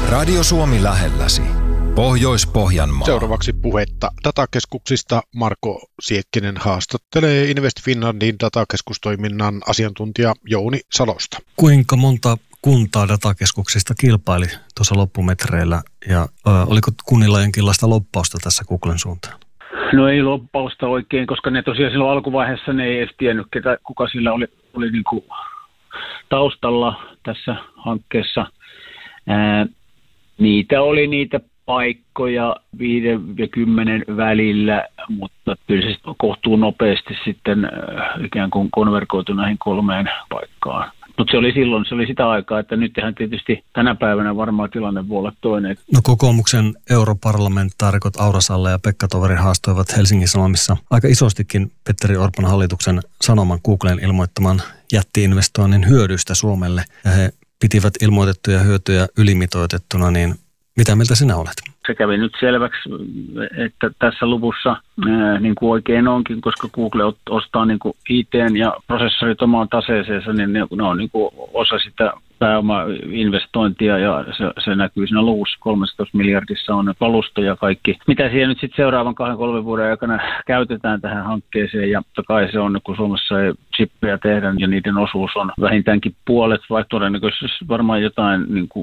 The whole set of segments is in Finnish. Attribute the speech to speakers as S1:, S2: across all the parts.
S1: Radio Suomi lähelläsi. Pohjois-Pohjanmaa.
S2: Seuraavaksi puhetta datakeskuksista. Marko Siekkinen haastattelee Invest Finlandin datakeskustoiminnan asiantuntija Jouni Salosta.
S3: Kuinka monta kuntaa datakeskuksista kilpaili tuossa loppumetreillä ja oliko kunnilla jonkinlaista loppausta tässä Googlen suuntaan?
S4: No ei loppausta oikein, koska ne tosiaan silloin alkuvaiheessa ne ei edes tiennyt, kuka sillä oli niin kuin taustalla tässä hankkeessa. Niitä paikkoja 5 ja 10 välillä, mutta kyllä se kohtuu nopeasti sitten ikään kuin konvergoitu näihin 3 paikkaan. Mutta se oli sitä aikaa, että nythän tietysti tänä päivänä varmaan tilanne voi olla toinen.
S3: No kokoomuksen europarlamentaarikot Aura Salla ja Pekka Toveri haastoivat Helsingin Sanomissa aika isostikin Petteri Orpon hallituksen sanoman Googlen ilmoittaman jätti-investoinnin hyödyistä Suomelle. Ja he pitivät ilmoitettuja hyötyjä ylimitoitettuna, niin mitä mieltä sinä olet?
S4: Se kävi nyt selväksi, että tässä luvussa niin kuin oikein onkin, koska Google ostaa niin kuin IT:n ja prosessorit omaan taseeseensa, niin ne on niin kuin osa sitä pääoma-investointia ja se näkyy siinä luvussa. 13 miljardissa on kalusto ja kaikki. Mitä siihen nyt sitten seuraavan 2-3 vuoden aikana käytetään tähän hankkeeseen, ja totta kai se on, kun Suomessa ei chippejä tehdä ja niiden osuus on vähintäänkin puolet, vaikka todennäköisesti varmaan jotain niin kuin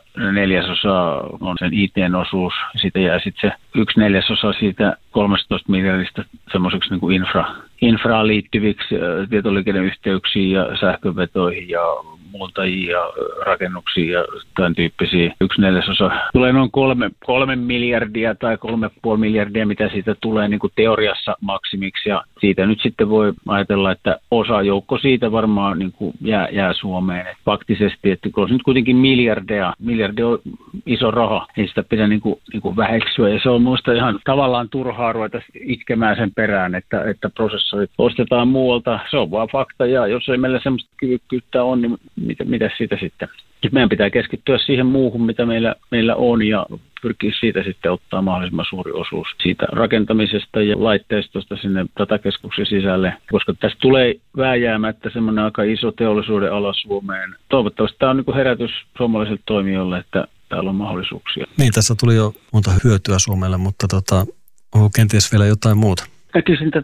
S4: 3/4 on sen IT:n osuus. Siitä jää sitten se 1/4 siitä 13 miljardista semmoiseksi niin kuin infraan liittyviksi tietoliikenneyhteyksiin ja sähkövetoihin ja muuntajiin ja rakennuksiin ja tämän tyyppisiä. 1/4 tulee noin 3 miljardia tai 3,5 miljardia, mitä siitä tulee niin kuin teoriassa maksimiksi. Ja siitä nyt sitten voi ajatella, että osa joukko siitä varmaan niin kuin jää Suomeen. Et faktisesti, että kun on nyt kuitenkin miljardi on iso raha, ei sitä pidä niin kuin väheksyä. Ja se on minusta ihan tavallaan turhaa ruveta itkemään sen perään, että prosessorit ostetaan muualta. Se on vaan fakta, ja jos ei meillä semmoista kyvykkyyttä on, niin mitä siitä sitten? Meidän pitää keskittyä siihen muuhun, mitä meillä on, ja pyrkiä siitä sitten ottaa mahdollisimman suuri osuus siitä rakentamisesta ja laitteistosta sinne datakeskuksen sisälle, koska tästä tulee vääjäämättä semmoinen aika iso teollisuuden ala Suomeen. Toivottavasti tämä on niin kuin herätys suomalaisille toimijoille, että täällä on mahdollisuuksia.
S3: Niin, tässä tuli jo monta hyötyä Suomelle, mutta onko kenties vielä jotain muuta?
S4: Näkisin, että